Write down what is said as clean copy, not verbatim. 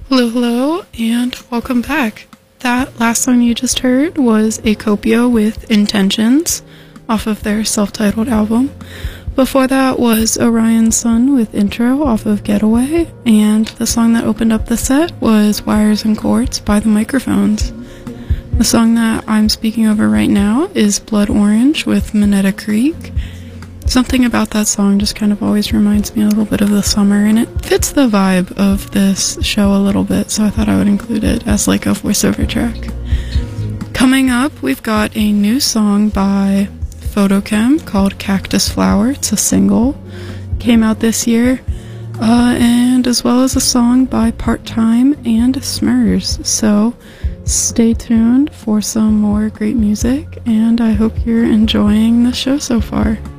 Hello, and welcome back. That last song you just heard was Acopia with Intentions off of their self-titled album. Before that was Orion Sun with Intro off of Getaway, and the song that opened up the set was Wires and Chords by The Microphones. The song that I'm speaking over right now is Blood Orange with Minetta Creek. Something about that song just kind of always reminds me a little bit of the summer, and it fits the vibe of this show a little bit, so I thought I would include it as like a voiceover track. Coming up, we've got a new song by Photochem called Cactus Flower. It's a single, came out this year, and as well as a song by Part Time and Smurs. So stay tuned for some more great music, and I hope you're enjoying the show so far.